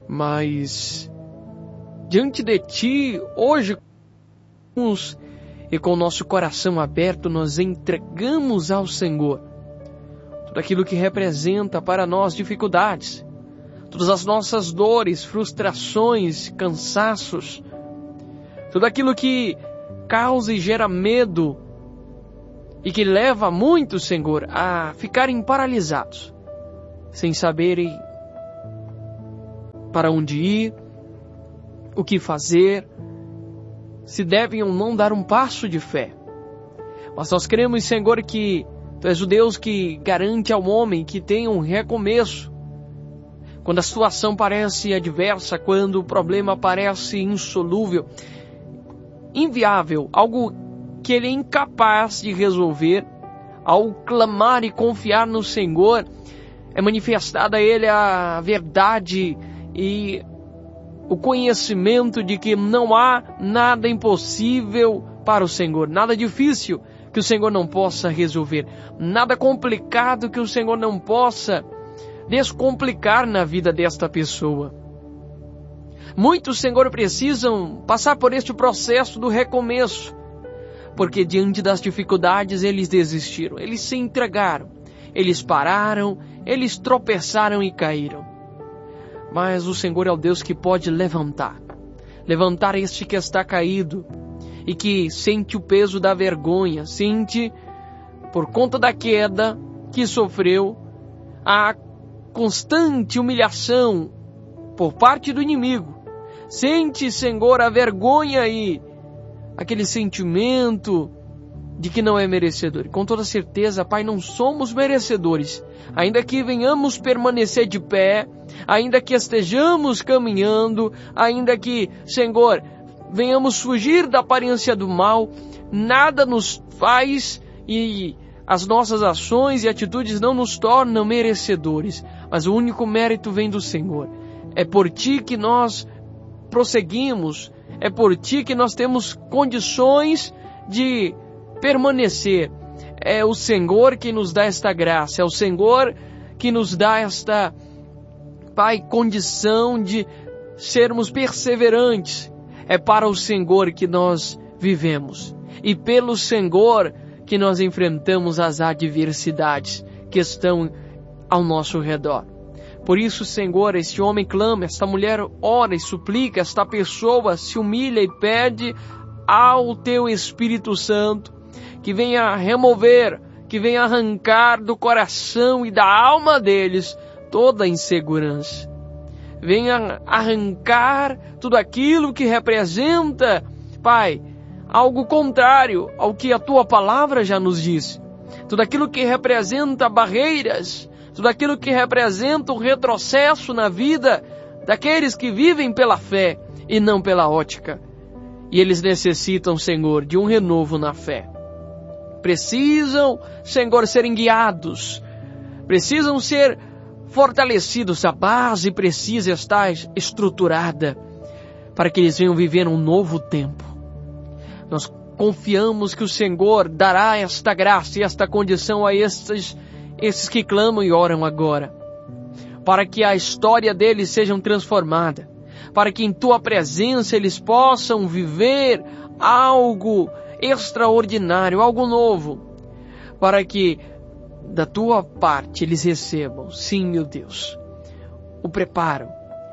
Mas diante de Ti, hoje, e com o nosso coração aberto, nós entregamos ao Senhor tudo aquilo que representa para nós dificuldades, todas as nossas dores, frustrações, cansaços, tudo aquilo que causa e gera medo e que leva muitos, Senhor, a ficarem paralisados, sem saberem para onde ir, o que fazer, se devem ou não dar um passo de fé. Mas nós cremos, Senhor, que Tu és o Deus que garante ao homem que tenha um recomeço. Quando a situação parece adversa, quando o problema parece insolúvel, inviável, algo que ele é incapaz de resolver, ao clamar e confiar no Senhor, é manifestada a ele a verdade e o conhecimento de que não há nada impossível para o Senhor, nada difícil que o Senhor não possa resolver, nada complicado que o Senhor não possa descomplicar na vida desta pessoa. Muitos, Senhor, precisam passar por este processo do recomeço, porque diante das dificuldades eles desistiram, eles se entregaram, eles pararam, eles tropeçaram e caíram. Mas o Senhor é o Deus que pode levantar este que está caído e que sente o peso da vergonha, sente, por conta da queda que sofreu, a constante humilhação por parte do inimigo. Sente, Senhor, a vergonha e aquele sentimento de que não é merecedor. E com toda certeza, Pai, não somos merecedores. Ainda que venhamos permanecer de pé, ainda que estejamos caminhando, ainda que, Senhor, venhamos fugir da aparência do mal, nada nos faz e as nossas ações e atitudes não nos tornam merecedores. Mas o único mérito vem do Senhor. É por Ti que nós prosseguimos, é por Ti que nós temos condições de permanecer. É o Senhor que nos dá esta graça, é o Senhor que nos dá esta, Pai, condição de sermos perseverantes. É para o Senhor que nós vivemos e pelo Senhor que nós enfrentamos as adversidades que estão ao nosso redor. Por isso, Senhor, este homem clama, esta mulher ora e suplica, esta pessoa se humilha e pede ao Teu Espírito Santo que venha remover, que venha arrancar do coração e da alma deles toda a insegurança. Venha arrancar tudo aquilo que representa, Pai, algo contrário ao que a Tua palavra já nos disse. Tudo aquilo que representa barreiras, tudo aquilo que representa o retrocesso na vida daqueles que vivem pela fé e não pela ótica. E eles necessitam, Senhor, de um renovo na fé. Precisam, Senhor, serem guiados. Precisam ser fortalecidos. A base precisa estar estruturada para que eles venham viver um novo tempo. Nós confiamos que o Senhor dará esta graça e esta condição a esses que clamam e oram agora, para que a história deles seja transformada, para que em Tua presença eles possam viver algo extraordinário, algo novo, para que da Tua parte eles recebam, sim, meu Deus, o preparo,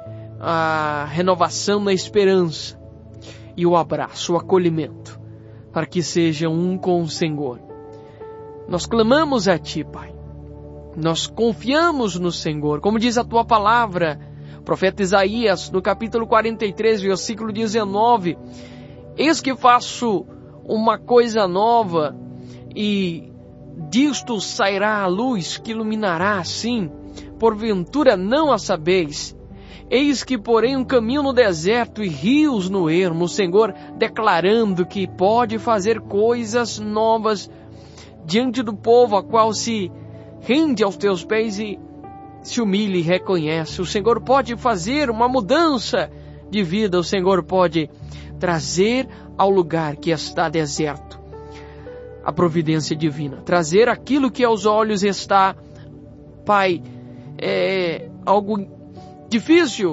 a renovação na esperança e o abraço, o acolhimento, para que sejam um com o Senhor. Nós clamamos a Ti, Pai. Nós confiamos no Senhor, como diz a Tua palavra, o profeta Isaías, no capítulo 43, versículo 19, eis que faço uma coisa nova, e disto sairá a luz que iluminará assim, porventura não a sabeis. Eis que porém um caminho no deserto e rios no ermo, o Senhor declarando que pode fazer coisas novas diante do povo a qual se rende aos Teus pés e se humilha e reconhece. O Senhor pode fazer uma mudança de vida, o Senhor pode trazer ao lugar que está deserto a providência divina, trazer aquilo que aos olhos está, Pai, algo difícil,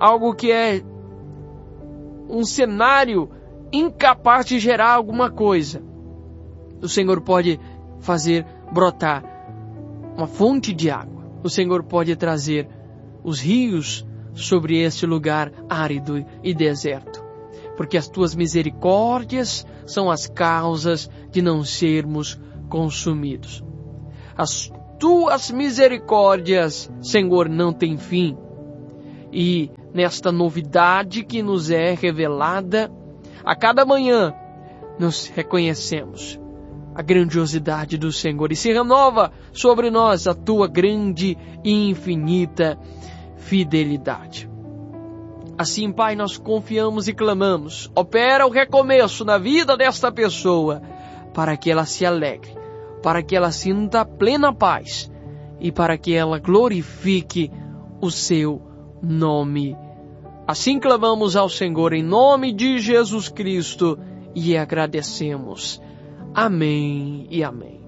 algo que é um cenário incapaz de gerar alguma coisa, o Senhor pode fazer brotar uma fonte de água. O Senhor pode trazer os rios sobre este lugar árido e deserto. Porque as tuas misericórdias são as causas de não sermos consumidos. As tuas misericórdias, Senhor, não têm fim. E nesta novidade que nos é revelada, a cada manhã nos reconhecemos a grandiosidade do Senhor e se renova sobre nós a tua grande e infinita fidelidade. Assim, Pai, nós confiamos e clamamos. Opera o recomeço na vida desta pessoa para que ela se alegre, para que ela sinta plena paz e para que ela glorifique o seu nome. Assim clamamos ao Senhor em nome de Jesus Cristo e agradecemos. Amém e amém.